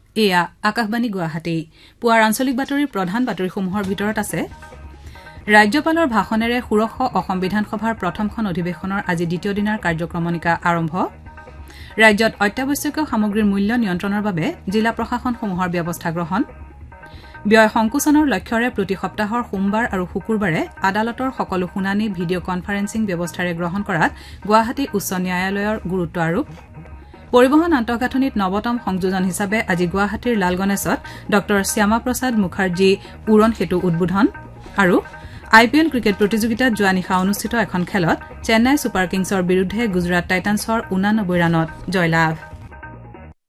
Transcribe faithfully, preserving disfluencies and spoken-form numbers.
এয়া আকাশবাণী গুৱাহাটী পুৱাৰ আঞ্চলিক বাতৰিৰ প্ৰধান বাতৰিসমূহৰ ভিতৰত আছে ৰাজ্যপালৰ ভাষণেৰে ষোড়শ অসম বিধানসভাৰ প্ৰথমখন অধিৱেশনৰ আজি দ্বিতীয় দিনাৰ কাৰ্যক্ৰমণিকা আৰম্ভ ৰাজ্যত অত্যাৱশ্যকীয় সামগ্ৰীৰ মূল্য নিয়ন্ত্ৰণৰ বাবে জিলা প্ৰশাসনসমূহৰ ব্যৱস্থা গ্ৰহণ ব্যয় সংকোচনৰ লক্ষ্যৰে প্ৰতি সপ্তাহৰ সোমবাৰ আৰু শুকুৰবাৰে আদালতৰ সকলো শুনানি ভিডিঅ' কনফাৰেন্সিং ব্যৱস্থাৰে গ্ৰহণ কৰাত গুৱাহাটী উচ্চ ন্যায়ালয়ৰ গুৰুত্ব আৰোপ পৰিবহন আন্তঃগাঁথনিত নৱতম সংযোজন হিচাপে আজি গুৱাহাটীৰ লালগণেশত ডঃ শ্যামা প্ৰসাদ মুখাৰ্জী উৰণ সেতু উদ্বোধন আৰু আই পি এল ক্ৰিকেট প্ৰতিযোগিতাত যোৱা নিশা অনুষ্ঠিত এখন খেলত চেন্নাই ছুপাৰ কিংছৰ বিৰুদ্ধে গুজৰাট টাইটান্ছৰ ঊনানব্বৈ ৰানত জয়লাভ